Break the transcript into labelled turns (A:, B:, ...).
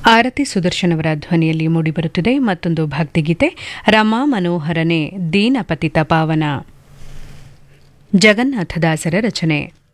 A: ಆರತಿ ಸುದರ್ಶನ್ ಅವರ ಧ್ವನಿಯಲ್ಲಿ ಮೂಡಿಬರುತ್ತಿದೆ ಮತ್ತೊಂದು ಭಕ್ತಿಗೀತೆ. ರಮಾ ಮನೋಹರನೇ ದೀನಪತಿತ ಪಾವನ, ಜಗನ್ನಾಥದಾಸರ ರಚನೆ.